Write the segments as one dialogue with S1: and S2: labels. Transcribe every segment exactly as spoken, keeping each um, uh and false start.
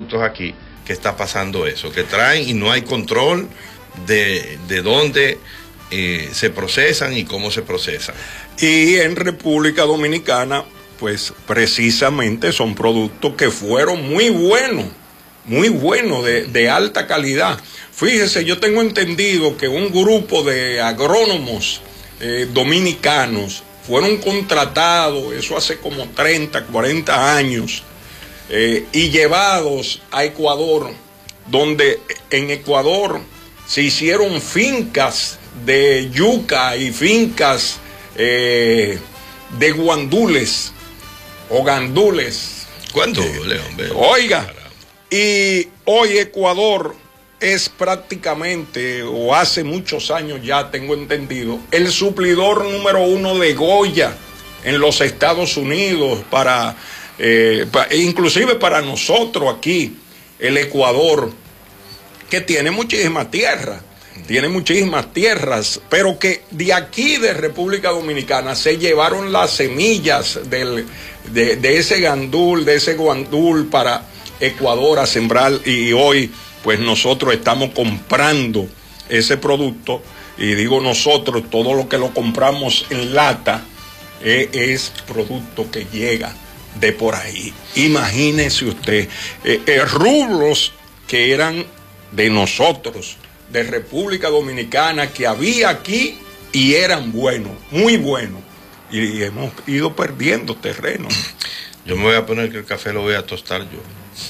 S1: productos aquí que está pasando eso, que traen y no hay control de, de dónde eh, se procesan y cómo se procesan.
S2: Y en República Dominicana, pues precisamente son productos que fueron muy buenos, muy buenos, de, de alta calidad. Fíjese, yo tengo entendido que un grupo de agrónomos eh, dominicanos fueron contratados, eso hace como treinta, cuarenta años, eh, y llevados a Ecuador, donde en Ecuador se hicieron fincas de yuca y fincas eh, de guandules o gandules.
S1: Guandules, hombre.
S2: Oiga, y hoy Ecuador es prácticamente, o hace muchos años ya tengo entendido, el suplidor número uno de Goya en los Estados Unidos, para, eh, para inclusive para nosotros aquí, el Ecuador, que tiene muchísimas tierras, tiene muchísimas tierras, pero que de aquí de República Dominicana se llevaron las semillas del, de, de ese gandul, de ese guandul para Ecuador a sembrar, y hoy pues nosotros estamos comprando ese producto, y digo nosotros, todo lo que lo compramos en lata eh, es producto que llega de por ahí. Imagínese usted, eh, eh, rubros que eran de nosotros, de República Dominicana, que había aquí y eran buenos, muy buenos, y hemos ido perdiendo terreno.
S1: Yo me voy a poner que el café lo voy a tostar yo.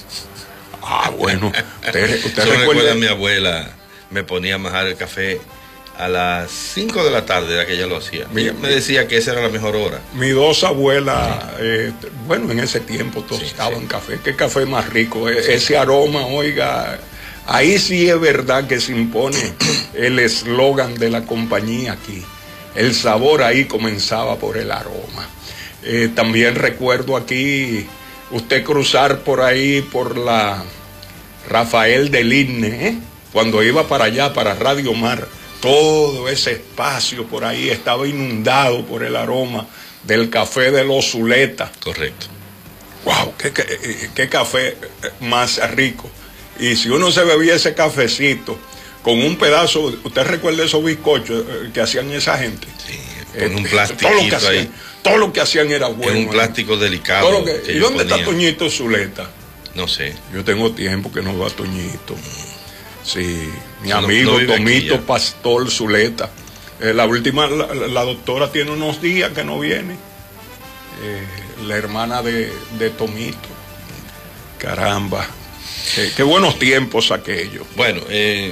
S2: Ah, bueno. Usted, usted
S1: Yo
S2: recuerda,
S1: recuerdo a mi abuela, me ponía a majar el café a las cinco de la tarde, era que ella lo hacía.
S2: Mi,
S1: me decía que esa era la mejor hora.
S2: Mis dos abuelas, sí. eh, bueno, en ese tiempo tostaban sí, sí. café. ¿Qué café más rico? Sí. Ese aroma, oiga, ahí sí es verdad que se impone el eslogan de la compañía aquí. El sabor ahí comenzaba por el aroma. Eh, también recuerdo aquí usted cruzar por ahí, por la Rafael del Isne, ¿eh? Cuando iba para allá, para Radio Mar, todo ese espacio por ahí estaba inundado por el aroma del café de los Zuleta.
S1: Correcto.
S2: ¡Wow! Qué, qué, qué café más rico! Y si uno se bebía ese cafecito con un pedazo, ¿usted recuerda esos bizcochos que hacían esa gente?
S1: Sí, con un
S2: eh,
S1: plastiquito
S2: todo lo que hacían,
S1: ahí.
S2: Todo lo que hacían era bueno.
S1: En un plástico
S2: ¿eh?
S1: delicado.
S2: Todo lo que, ¿Y dónde está Toñito Zuleta?
S1: No sé.
S2: Yo tengo tiempo que no va a Toñito. Sí, mi
S1: no,
S2: amigo
S1: no
S2: Tomito Pastor Zuleta. Eh, la última, la, la doctora tiene unos días que no viene. Eh, la hermana de, de Tomito. Caramba. Qué, qué buenos tiempos aquellos.
S1: Bueno, eh,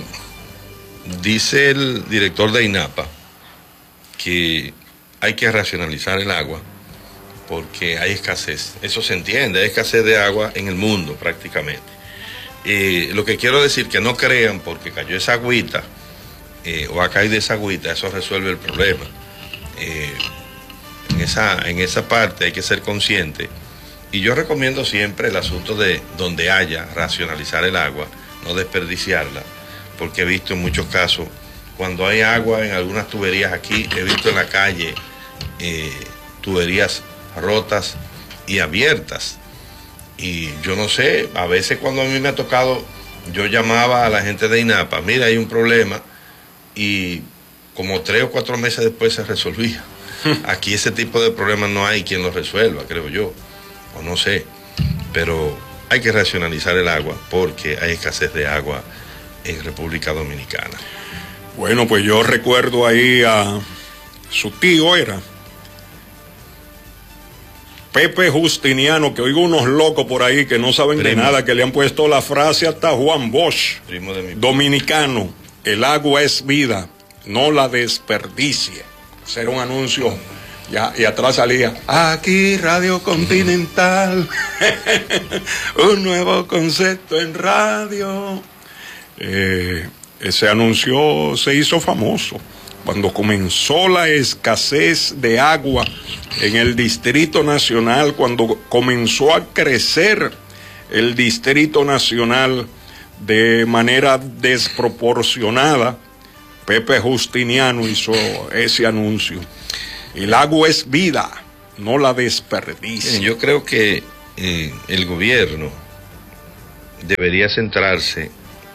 S1: dice el director de INAPA que hay que racionalizar el agua porque hay escasez. Eso se entiende, hay escasez de agua en el mundo prácticamente. Eh, lo que quiero decir que no crean porque cayó esa agüita eh, o ha caído esa agüita, eso resuelve el problema. Eh, en, esa, en esa parte hay que ser consciente. Y yo recomiendo siempre el asunto de donde haya, racionalizar el agua, no desperdiciarla, porque he visto en muchos casos, cuando hay agua en algunas tuberías aquí, he visto en la calle eh, tuberías rotas y abiertas. Y yo no sé, a veces cuando a mí me ha tocado, yo llamaba a la gente de INAPA, mira, hay un problema, y como tres o cuatro meses después se resolvía. Aquí ese tipo de problemas no hay quien los resuelva, creo yo, o no sé, pero hay que racionalizar el agua porque hay escasez de agua en República Dominicana.
S2: Bueno, pues yo recuerdo ahí a su tío, era Pepe Justiniano, que oigo unos locos por ahí que no saben Primo. de nada, que le han puesto la frase hasta Juan Bosch,
S1: Primo de mi
S2: dominicano, el agua es vida, no la desperdicie. Ese era un anuncio, ya, y atrás salía, aquí Radio Continental, un nuevo concepto en radio. Eh, ese anuncio se hizo famoso cuando comenzó la escasez de agua en el Distrito Nacional, cuando comenzó a crecer el Distrito Nacional de manera desproporcionada. Pepe Justiniano hizo ese anuncio. El agua es vida, no la desperdicie.
S1: Yo creo que eh, el gobierno debería centrarse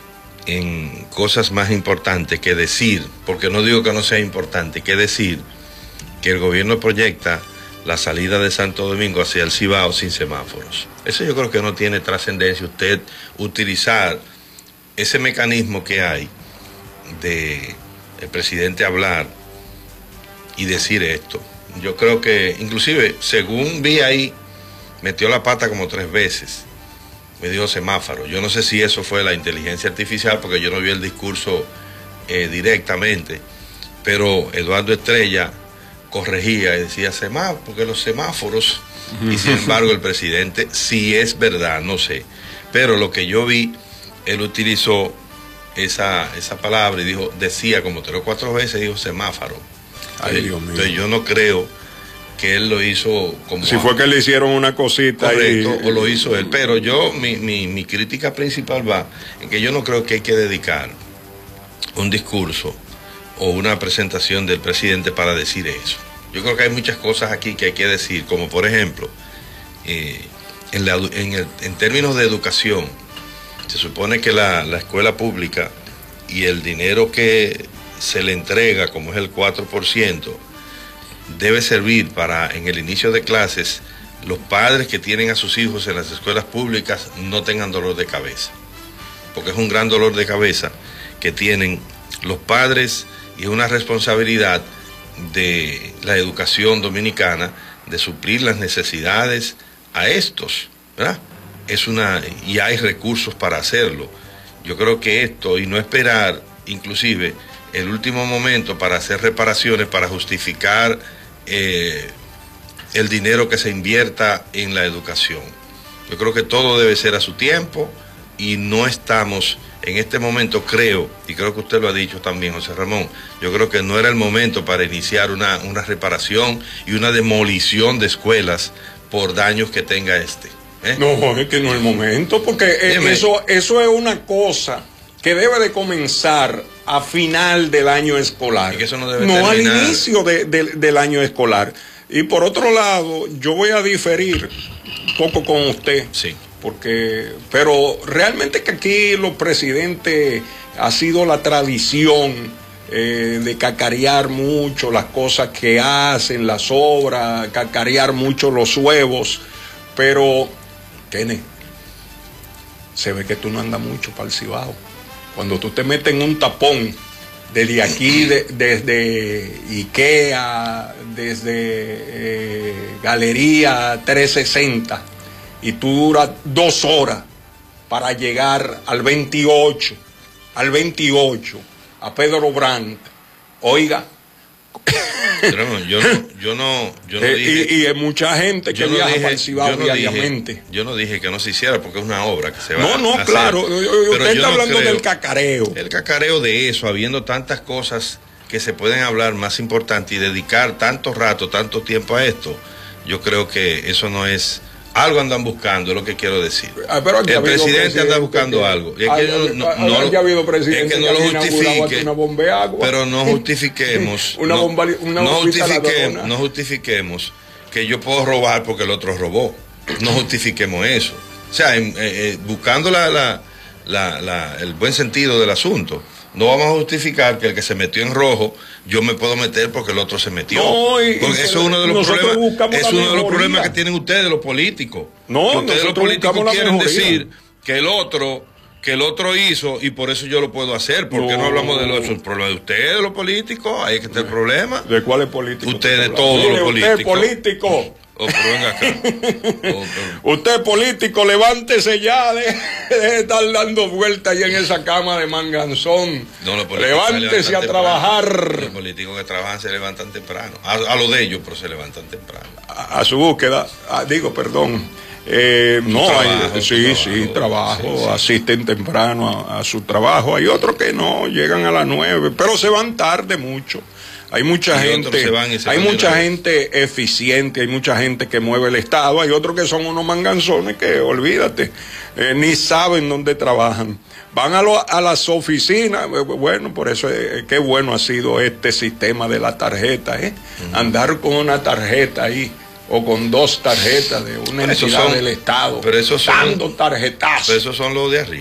S1: en cosas más importantes que decir, porque no digo que no sea importante, que decir que el gobierno proyecta la salida de Santo Domingo hacia el Cibao sin semáforos. Eso yo creo que no tiene trascendencia, usted utilizar ese mecanismo que hay de el presidente hablar y decir esto. Yo creo que, inclusive, según vi ahí, metió la pata como tres veces. Me dijo semáforo. Yo no sé si eso fue la inteligencia artificial, porque yo no vi el discurso eh, directamente, pero Eduardo Estrella corregía y decía semáforo, porque los semáforos, y sin embargo el presidente, si es verdad, no sé, pero lo que yo vi, él utilizó esa, esa palabra y dijo, decía como tres o cuatro veces, dijo semáforo.
S2: Ay,
S1: entonces,
S2: Dios mío.
S1: Entonces yo no creo que él lo hizo como...
S2: Si fue que le hicieron una cosita.
S1: Correcto,
S2: y...
S1: o lo hizo él, pero yo, mi, mi, mi crítica principal va en que yo no creo que hay que dedicar un discurso o una presentación del presidente para decir eso. Yo creo que hay muchas cosas aquí que hay que decir, como por ejemplo, eh, en, la, en, el, en términos de educación, se supone que la, la escuela pública y el dinero que se le entrega, como es el cuatro por ciento, debe servir para, en el inicio de clases, los padres que tienen a sus hijos en las escuelas públicas no tengan dolor de cabeza, porque es un gran dolor de cabeza que tienen los padres y es una responsabilidad de la educación dominicana de suplir las necesidades a estos, ¿verdad? Es una, y hay recursos para hacerlo. Yo creo que esto, y no esperar inclusive el último momento para hacer reparaciones, para justificar eh, el dinero que se invierta en la educación. Yo creo que todo debe ser a su tiempo y no estamos en este momento, creo, y creo que usted lo ha dicho también, José Ramón, yo creo que no era el momento para iniciar una, una reparación y una demolición de escuelas por daños que tenga este. ¿eh?
S2: No, es que no es el momento, porque
S1: Dime.
S2: eso, eso es una cosa que debe de comenzar a final del año escolar.
S1: Y que eso no debe
S2: no
S1: terminar.
S2: al inicio de, de, del año escolar. Y por otro lado, yo voy a diferir un poco con usted.
S1: Sí.
S2: Porque, pero realmente que aquí los presidentes ha sido la tradición eh, de cacarear mucho las cosas que hacen, las obras, cacarear mucho los huevos, pero, Kenneth, se ve que tú no andas mucho para el Cibao. Cuando tú te metes en un tapón, desde aquí, de, desde IKEA, desde eh, Galería trescientos sesenta, y tú duras dos horas para llegar al veintiocho, al veintiocho, a Pedro Brandt. Oiga.
S1: Pero no, yo no, yo no, yo no
S2: eh,
S1: dije,
S2: y, y hay mucha gente que
S1: yo no
S2: viaja
S1: dije,
S2: para el Cibao
S1: yo no
S2: diariamente.
S1: dije, yo no dije que no se hiciera porque es una obra que se va
S2: No, no,
S1: a
S2: claro.
S1: hacer.
S2: Usted
S1: Pero
S2: está
S1: yo no
S2: hablando
S1: creo-
S2: del cacareo.
S1: El cacareo de eso, habiendo tantas cosas que se pueden hablar más importantes y dedicar tanto rato, tanto tiempo a esto, yo creo que eso no es... Algo andan buscando, es lo que quiero decir.
S2: Ah, pero aquí ha
S1: El
S2: habido
S1: presidente anda buscando
S2: que-
S1: algo. Y es
S2: Ah,
S1: que no, no,
S2: ah,
S1: no
S2: aquí
S1: lo-
S2: ha habido presidentes
S1: es que no lo
S2: han inaugurado
S1: justifique,
S2: una bomba de agua.
S1: pero no justifiquemos,
S2: Una
S1: no,
S2: bomba- una
S1: no
S2: bombita
S1: justifiquemos,
S2: ladrona.
S1: no justifiquemos que yo puedo robar porque el otro robó. No justifiquemos eso. O sea, en- eh, eh, buscando la, la, la, la, el buen sentido del asunto. No vamos a justificar que el que se metió en rojo, yo me puedo meter porque el otro se metió.
S2: No, y-
S1: porque
S2: y
S1: eso es uno de los
S2: nosotros
S1: problemas,
S2: buscamos
S1: es
S2: la
S1: uno de los
S2: mejoría.
S1: problemas que tienen ustedes, los políticos.
S2: No,
S1: Que ustedes los
S2: nosotros
S1: políticos
S2: buscamos la
S1: quieren
S2: mejoría.
S1: decir que el otro, que el otro hizo y por eso yo lo puedo hacer. ¿Por qué no,
S2: No.
S1: hablamos de los el problema de ustedes, los políticos? Ahí es que está el problema.
S2: ¿De cuál es político?
S1: Usted de
S2: Usted
S1: todos los
S2: Usted es
S1: políticos.
S2: político.
S1: Oh, pero venga acá. Oh, pero-
S2: Usted es político, levántese ya, de, de estar dando vueltas ahí en esa cama de manganzón.
S1: No, los políticos se
S2: Levántese a
S1: levantan
S2: trabajar.
S1: temprano. Los políticos que trabajan se levantan temprano. A, a lo de ellos, pero se levantan temprano.
S2: A, a su búsqueda, ah, digo, perdón. Eh, no,
S1: trabajo,
S2: hay,
S1: tu
S2: sí,
S1: trabajo,
S2: sí, trabajo,
S1: sí, sí.
S2: asisten temprano a, a su trabajo. Hay otros que no, llegan a las nueve, pero se van tarde mucho. Hay mucha
S1: Y otros
S2: gente,
S1: se van y se
S2: hay
S1: van de
S2: mucha
S1: una vez.
S2: gente eficiente, hay mucha gente que mueve el Estado, hay otros que son unos manganzones que, olvídate, eh, ni saben dónde trabajan. Van a, lo, a las oficinas, bueno, por eso es, qué bueno ha sido este sistema de la tarjeta, ¿eh? Uh-huh. Andar con una tarjeta ahí. o con dos tarjetas de una
S1: Esos
S2: entidad
S1: son-
S2: del Estado,
S1: pero esos son-
S2: dando tarjetazos.
S1: Pero esos son los de arriba.